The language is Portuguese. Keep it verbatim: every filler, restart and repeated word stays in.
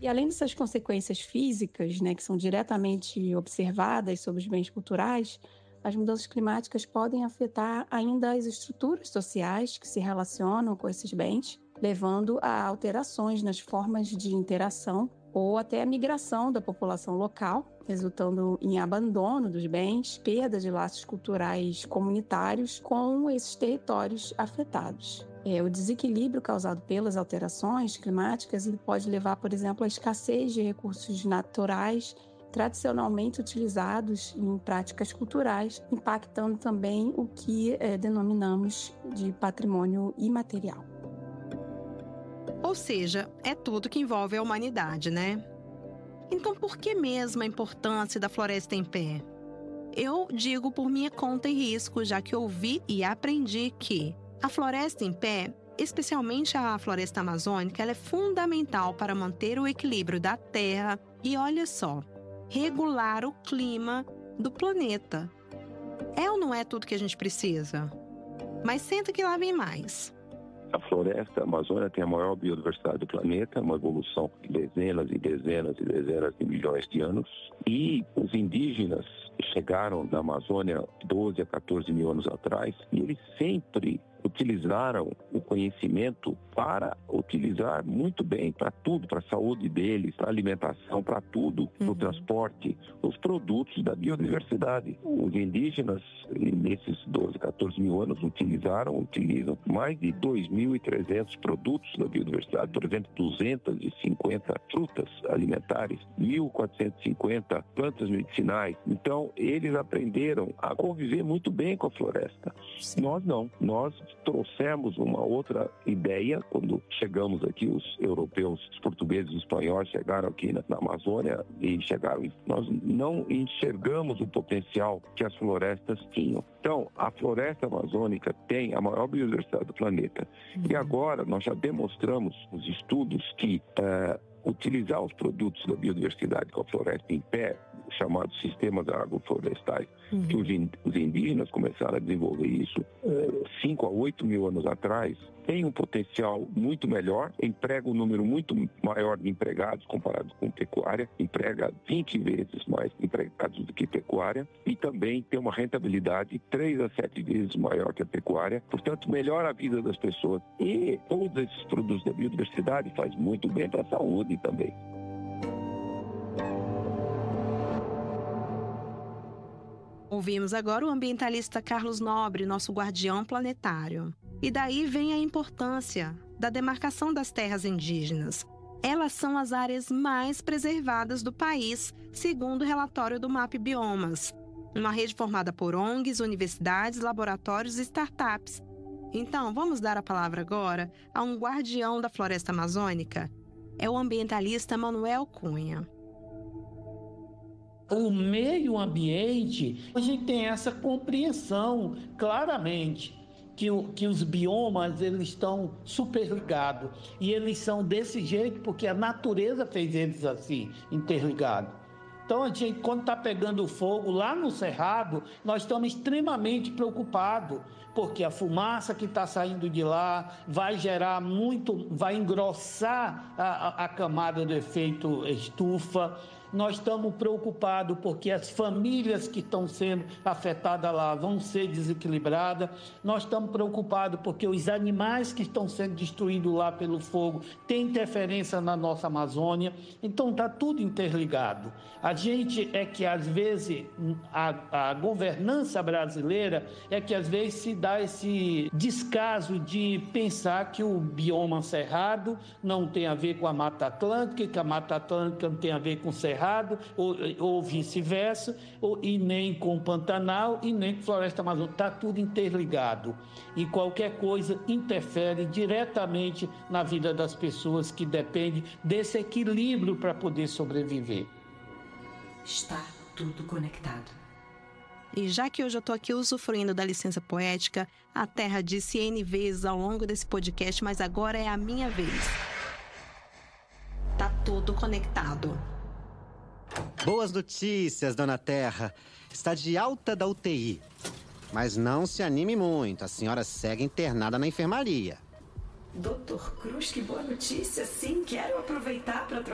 E além dessas consequências físicas, né, que são diretamente observadas sobre os bens culturais, as mudanças climáticas podem afetar ainda as estruturas sociais que se relacionam com esses bens, levando a alterações nas formas de interação ou até a migração da população local, resultando em abandono dos bens, perda de laços culturais comunitários com esses territórios afetados. É, o desequilíbrio causado pelas alterações climáticas ele pode levar, por exemplo, à escassez de recursos naturais tradicionalmente utilizados em práticas culturais, impactando também o que é, denominamos de patrimônio imaterial. Ou seja, é tudo que envolve a humanidade, né? Então, por que mesmo a importância da floresta em pé? Eu digo por minha conta e risco, já que ouvi e aprendi que a floresta em pé, especialmente a floresta amazônica, ela é fundamental para manter o equilíbrio da Terra e, olha só, regular o clima do planeta. É ou não é tudo que a gente precisa? Mas senta que lá vem mais. A floresta amazônica tem a maior biodiversidade do planeta, uma evolução de dezenas e dezenas e dezenas de milhões de anos. E os indígenas chegaram da Amazônia doze a quatorze mil anos atrás e eles sempre utilizaram o conhecimento para utilizar muito bem para tudo, para a saúde deles, para a alimentação, para tudo, para o transporte, os produtos da biodiversidade. Os indígenas, nesses doze, quatorze mil anos, utilizaram, utilizam mais de dois mil e trezentos produtos da biodiversidade, por exemplo, duzentas e cinquenta frutas alimentares, mil quatrocentas e cinquenta plantas medicinais. Então, eles aprenderam a conviver muito bem com a floresta. Nós não. Nós trouxemos uma outra ideia quando chegamos aqui, os europeus, os portugueses, os espanhóis chegaram aqui na, na Amazônia e chegaram. Nós não enxergamos o potencial que as florestas tinham. Então, a floresta amazônica tem a maior biodiversidade do planeta. Uhum. E agora nós já demonstramos nos estudos que uh, utilizar os produtos da biodiversidade com a floresta em pé, chamados sistemas agroflorestais, uhum. que os, in, os indígenas começaram a desenvolver isso cinco a oito mil anos atrás, tem um potencial muito melhor, emprega um número muito maior de empregados comparado com pecuária, emprega vinte vezes mais empregados do que pecuária e também tem uma rentabilidade três a sete vezes maior que a pecuária, portanto melhora a vida das pessoas e todos esses produtos da biodiversidade faz muito bem para a saúde também. Ouvimos agora o ambientalista Carlos Nobre, nosso guardião planetário. E daí vem a importância da demarcação das terras indígenas. Elas são as áreas mais preservadas do país, segundo o relatório do M A P Biomas, uma rede formada por O N Gs, universidades, laboratórios e startups. Então, vamos dar a palavra agora a um guardião da floresta amazônica. É o ambientalista Manuel Cunha. O meio ambiente, a gente tem essa compreensão claramente que, o, que os biomas eles estão superligados e eles são desse jeito porque a natureza fez eles assim, interligados. Então, a gente, quando está pegando fogo lá no Cerrado, nós estamos extremamente preocupados, porque a fumaça que está saindo de lá vai gerar muito, vai engrossar a, a, a camada do efeito estufa. Nós estamos preocupados porque as famílias que estão sendo afetadas lá vão ser desequilibradas. Nós estamos preocupados porque os animais que estão sendo destruídos lá pelo fogo têm interferência na nossa Amazônia. Então está tudo interligado. A gente é que às vezes, a, a governança brasileira é que às vezes se dá esse descaso de pensar que o bioma cerrado não tem a ver com a Mata Atlântica, que a Mata Atlântica não tem a ver com o Cerrado, ou, ou vice-versa, ou, e nem com o Pantanal, e nem com a Floresta Amazônica. Está tudo interligado. E qualquer coisa interfere diretamente na vida das pessoas que dependem desse equilíbrio para poder sobreviver. Está tudo conectado. E já que hoje eu estou aqui usufruindo da licença poética, a Terra disse N vezes ao longo desse podcast, mas agora é a minha vez. Tá tudo conectado. Boas notícias, dona Terra. Está de alta da U T I. Mas não se anime muito, a senhora segue internada na enfermaria. doutor Cruz, que boa notícia. Sim, quero aproveitar para